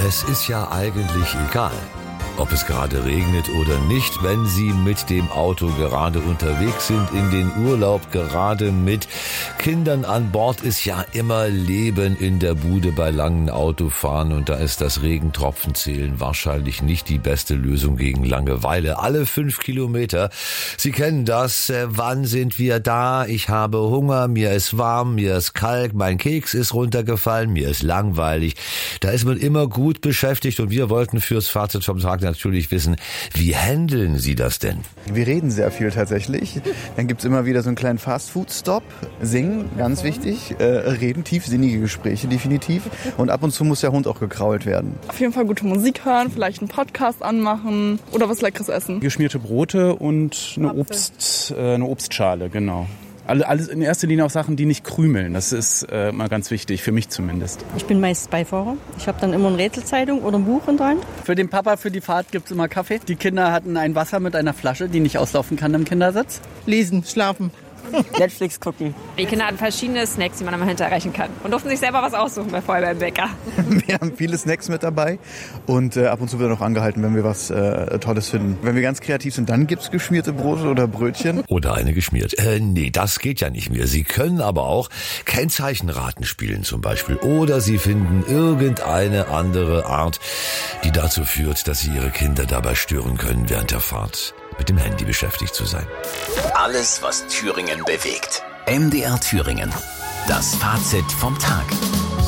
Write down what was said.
Es ist ja eigentlich egal, ob es gerade regnet oder nicht, wenn Sie mit dem Auto gerade unterwegs sind, in den Urlaub, gerade mit Kindern an Bord, ist ja immer Leben in der Bude bei langen Autofahren und da ist das Regentropfenzählen wahrscheinlich nicht die beste Lösung gegen Langeweile. Alle 5 Kilometer, Sie kennen das, wann sind wir da? Ich habe Hunger, mir ist warm, mir ist kalt, mein Keks ist runtergefallen, mir ist langweilig. Da ist man immer gut beschäftigt und wir wollten fürs Fazit vom Tag natürlich wissen, wie handeln Sie das denn? Wir reden sehr viel tatsächlich. Dann gibt's immer wieder so einen kleinen Fast-Food-Stop. Singen, ganz wichtig. Reden, tiefsinnige Gespräche definitiv. Und ab und zu muss der Hund auch gekrault werden. Auf jeden Fall gute Musik hören, vielleicht einen Podcast anmachen oder was Leckeres essen. Geschmierte Brote und eine Obstschale, genau. Alles in erster Linie auch Sachen, die nicht krümeln. Das ist mal ganz wichtig, für mich zumindest. Ich bin meist Beifahrer. Ich habe dann immer eine Rätselzeitung oder ein Buch in der Hand. Für den Papa, für die Fahrt gibt's immer Kaffee. Die Kinder hatten ein Wasser mit einer Flasche, die nicht auslaufen kann im Kindersitz. Lesen, schlafen. Netflix gucken. Die Kinder hatten verschiedene Snacks, die man immer hinterreichen kann. Und durften sich selber was aussuchen vorher beim Bäcker. Wir haben viele Snacks mit dabei und ab und zu wird noch angehalten, wenn wir was Tolles finden. Wenn wir ganz kreativ sind, dann gibt's geschmierte Brote oder Brötchen. Oder eine geschmiert. Nee, das geht ja nicht mehr. Sie können aber auch Kennzeichenraten spielen zum Beispiel. Oder Sie finden irgendeine andere Art, die dazu führt, dass Sie Ihre Kinder dabei stören können, während der Fahrt mit dem Handy beschäftigt zu sein. Alles, was Thüringen bewegt. MDR Thüringen. Das Fazit vom Tag.